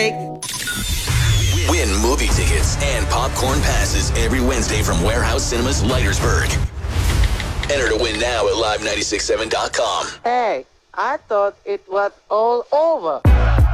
Win movie tickets and popcorn passes every Wednesday from Warehouse Cinemas, Leitersburg. Enter to win now at live967.com. Hey, I thought it was all over.